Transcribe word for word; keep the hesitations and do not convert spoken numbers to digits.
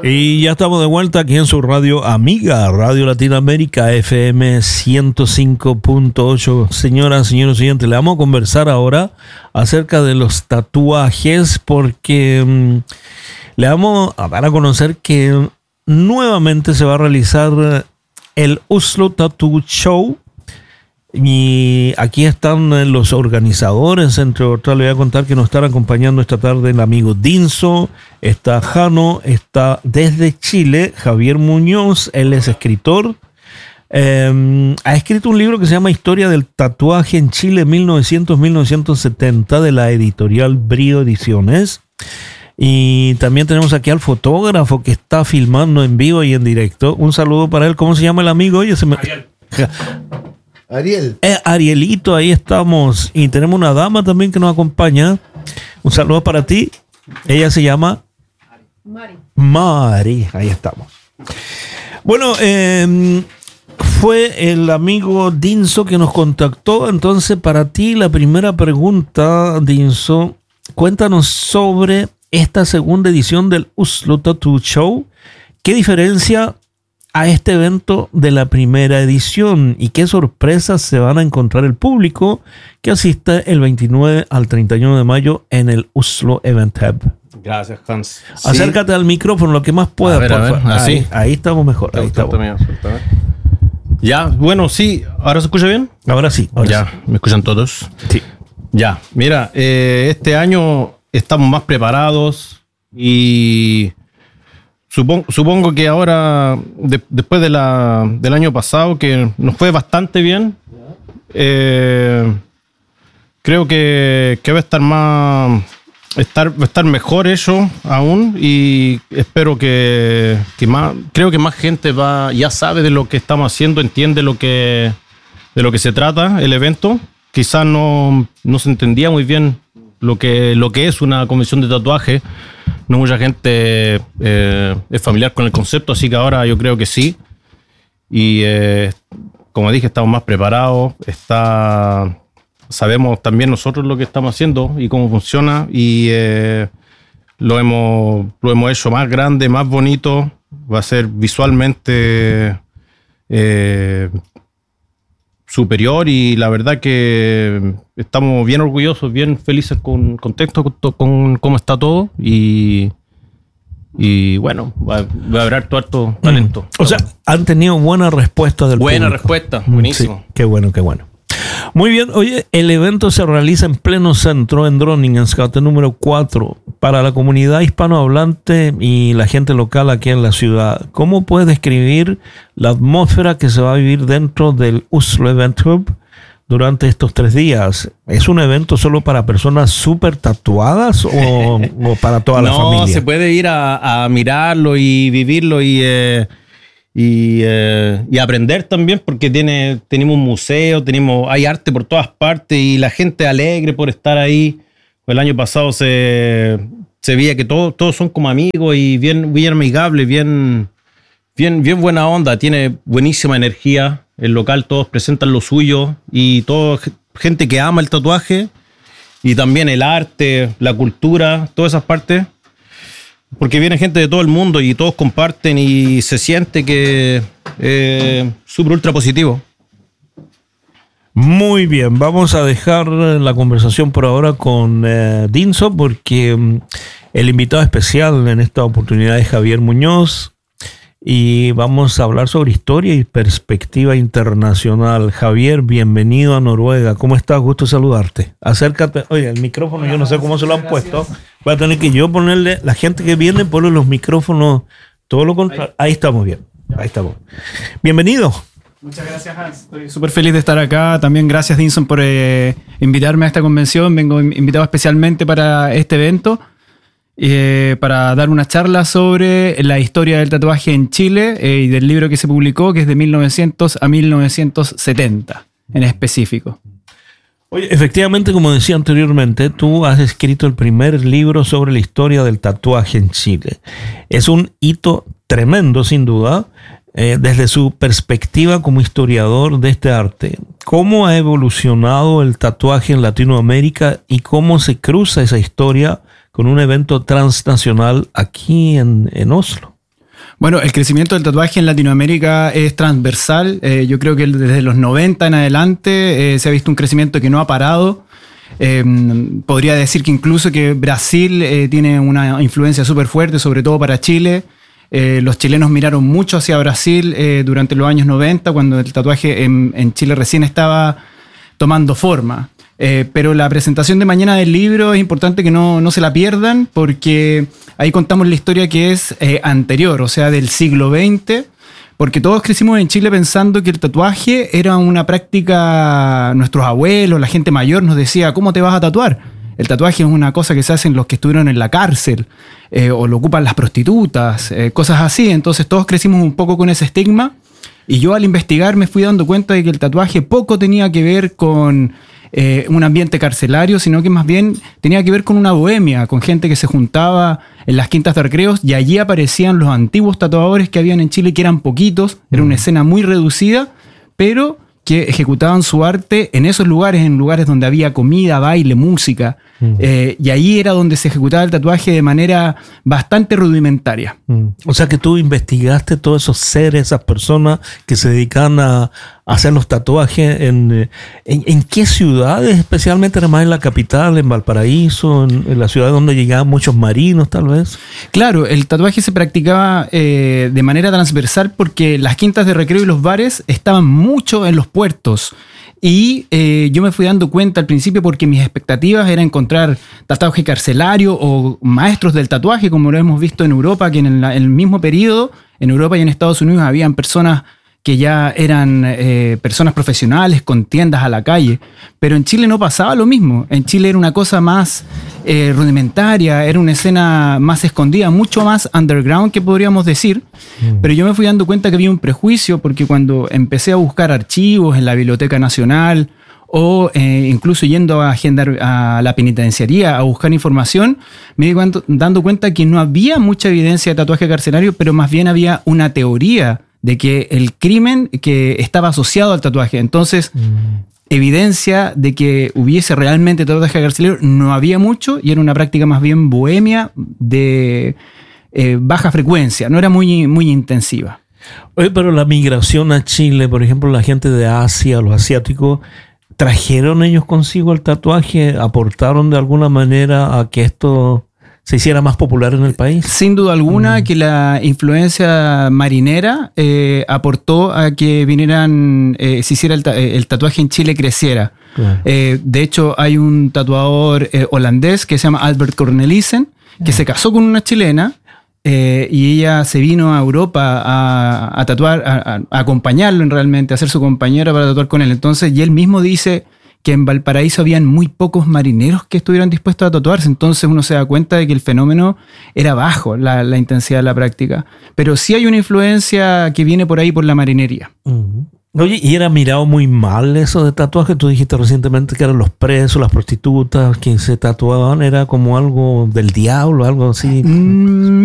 Y ya estamos de vuelta aquí en su radio amiga, Radio Latinoamérica, F M ciento cinco punto ocho. Señoras, señores oyentes, le vamos a conversar ahora acerca de los tatuajes porque mmm, le vamos a dar a conocer que nuevamente se va a realizar el Oslo Tattoo Show. Y aquí están los organizadores, entre otros. Le voy a contar que nos están acompañando esta tarde el amigo Dinso, está Jano, está desde Chile Javier Muñoz, él es escritor. Eh, ha escrito un libro que se llama Historia del Tatuaje en Chile mil novecientos a mil novecientos setenta de la editorial Brío Ediciones. Y también tenemos aquí al fotógrafo que está filmando en vivo y en directo. Un saludo para él. ¿Cómo se llama el amigo? Oye, se me... Ariel. Eh, Arielito, ahí estamos. Y tenemos una dama también que nos acompaña. Un saludo para ti. Ella se llama Mari. Mari, ahí estamos. Bueno, eh, fue el amigo Dinso que nos contactó. Entonces, para ti, la primera pregunta, Dinso, cuéntanos sobre esta segunda edición del Oslo Tattoo Show. ¿Qué diferencia a este evento de la primera edición y qué sorpresas se van a encontrar el público que asiste el veintinueve al treinta y uno de mayo en el Oslo Event Hub? Gracias, Hans. Acércate sí. al micrófono lo que más puedas, a ver, por a ver, favor. así. Ahí, ahí estamos mejor. Ahí estamos. Suéltame, suéltame. Ya, bueno, sí. ¿Ahora se escucha bien? Ahora sí. Ahora ya, sí. ¿me escuchan todos? Sí. Ya, mira, eh, este año estamos más preparados y Supongo, supongo que ahora, de, después de la, del año pasado, que nos fue bastante bien, eh, creo que, que va a estar más, estar, va a estar mejor eso aún y espero que, que más, creo que más gente va, ya sabe de lo que estamos haciendo, entiende lo que, de lo que se trata el evento. Quizás no, no se entendía muy bien lo que, lo que es una convención de tatuaje. No mucha gente eh, es familiar con el concepto, así que ahora yo creo que sí. Y eh, como dije, estamos más preparados. Está, sabemos también nosotros lo que estamos haciendo y cómo funciona. Y eh, lo, hemos, lo hemos hecho más grande, más bonito. Va a ser visualmente eh, superior y la verdad que estamos bien orgullosos, bien felices con contexto, con, con cómo está todo y, y bueno, va, va a haber harto, harto talento. O sea, han tenido buena respuesta del buena público. respuesta, buenísimo. Sí, qué bueno, qué bueno. Muy bien, oye, el evento se realiza en pleno centro, en Dronningansgate número cuatro, para la comunidad hispanohablante y la gente local aquí en la ciudad. ¿Cómo puedes describir la atmósfera que se va a vivir dentro del Oslo Event Hub durante estos tres días? ¿Es un evento solo para personas súper tatuadas o, o para toda la no, familia? No, se puede ir a, a mirarlo y vivirlo y... Eh, Y, eh, y aprender también porque tiene, tenemos un museo, tenemos, hay arte por todas partes y la gente alegre por estar ahí. El año pasado se, se veía que todos, todos son como amigos y bien, bien amigables, bien, bien, bien buena onda, tiene buenísima energía. El local todos presentan lo suyo y todo, gente que ama el tatuaje y también el arte, la cultura, todas esas partes. Porque viene gente de todo el mundo y todos comparten y se siente que es eh, súper ultra positivo. Muy bien, vamos a dejar la conversación por ahora con eh, Dinso porque um, el invitado especial en esta oportunidad es Javier Muñoz y vamos a hablar sobre historia y perspectiva internacional. Javier, bienvenido a Noruega. ¿Cómo estás? Gusto saludarte. Acércate. Oye, el micrófono yo no sé cómo se lo han puesto. Voy a tener que yo ponerle, la gente que viene pone los micrófonos, todo lo contrario. Ahí estamos bien. Ahí estamos. Bienvenido. Muchas gracias, Hans. Estoy súper feliz de estar acá. También gracias, Dinson, por eh, invitarme a esta convención. Vengo invitado especialmente para este evento. Eh, para dar una charla sobre la historia del tatuaje en Chile eh, y del libro que se publicó, que es de mil novecientos a mil novecientos setenta en específico. Oye, efectivamente, como decía anteriormente, tú has escrito el primer libro sobre la historia del tatuaje en Chile. Es un hito tremendo, sin duda, eh, desde su perspectiva como historiador de este arte. ¿Cómo ha evolucionado el tatuaje en Latinoamérica y cómo se cruza esa historia con un evento transnacional aquí en, en Oslo? Bueno, el crecimiento del tatuaje en Latinoamérica es transversal. Eh, yo creo que desde los noventa en adelante eh, se ha visto un crecimiento que no ha parado. Eh, podría decir que incluso que Brasil eh, tiene una influencia súper fuerte, sobre todo para Chile. Eh, los chilenos miraron mucho hacia Brasil eh, durante los años noventa, cuando el tatuaje en, en Chile recién estaba tomando forma. Eh, pero la presentación de mañana del libro es importante que no, no se la pierdan, porque ahí contamos la historia que es eh, anterior, o sea, del siglo veinte, porque todos crecimos en Chile pensando que el tatuaje era una práctica, nuestros abuelos, la gente mayor nos decía, ¿cómo te vas a tatuar? El tatuaje es una cosa que se hacen los que estuvieron en la cárcel, eh, o lo ocupan las prostitutas, eh, cosas así. Entonces todos crecimos un poco con ese estigma, y yo al investigar me fui dando cuenta de que el tatuaje poco tenía que ver con Eh, un ambiente carcelario, sino que más bien tenía que ver con una bohemia, con gente que se juntaba en las quintas de recreos, y allí aparecían los antiguos tatuadores que habían en Chile, que eran poquitos, era una escena muy reducida, pero que ejecutaban su arte en esos lugares, en lugares donde había comida, baile, música, mm. eh, y ahí era donde se ejecutaba el tatuaje de manera bastante rudimentaria. Mm. O sea que tú investigaste todos esos seres, esas personas que se dedican a hacer los tatuajes. ¿En, en, en qué ciudades especialmente? Además en la capital, en Valparaíso, en, en la ciudad donde llegaban muchos marinos tal vez. Claro, el tatuaje se practicaba eh, de manera transversal porque las quintas de recreo y los bares estaban mucho en los puertos. Y eh, yo me fui dando cuenta al principio, porque mis expectativas era encontrar tatuaje carcelario o maestros del tatuaje, como lo hemos visto en Europa, que en el, en el mismo periodo, en Europa y en Estados Unidos, habían personas que ya eran eh, personas profesionales con tiendas a la calle. Pero en Chile no pasaba lo mismo. En Chile era una cosa más eh, rudimentaria, era una escena más escondida, mucho más underground, que podríamos decir. Mm. Pero yo me fui dando cuenta que había un prejuicio, porque cuando empecé a buscar archivos en la Biblioteca Nacional, o eh, incluso yendo a, agendar, a la penitenciaría a buscar información, me di cuenta, dando cuenta que no había mucha evidencia de tatuaje carcelario, pero más bien había una teoría de que el crimen que estaba asociado al tatuaje. Entonces, mm. evidencia de que hubiese realmente tatuaje carcelario no había mucho, y era una práctica más bien bohemia de eh, baja frecuencia, no era muy, muy intensiva. Oye, pero la migración a Chile, por ejemplo, la gente de Asia, los asiáticos, ¿trajeron ellos consigo el tatuaje? ¿Aportaron de alguna manera a que esto se hiciera más popular en el país? Sin duda alguna mm. que la influencia marinera eh, aportó a que vinieran, eh, se hiciera el, ta- el tatuaje en Chile creciera. Claro. Eh, de hecho, hay un tatuador eh, holandés que se llama Albert Cornelissen, que mm. se casó con una chilena, eh, y ella se vino a Europa a, a tatuar, a, a acompañarlo en realmente, a ser su compañera para tatuar con él. Entonces, y él mismo dice que en Valparaíso habían muy pocos marineros que estuvieran dispuestos a tatuarse. Entonces uno se da cuenta de que el fenómeno era bajo, la, la intensidad de la práctica. Pero sí hay una influencia que viene por ahí, por la marinería. Uh-huh. Oye, ¿y era mirado muy mal eso de tatuaje? Tú dijiste recientemente que eran los presos, las prostitutas que se tatuaban, era como algo del diablo, algo así. Mm,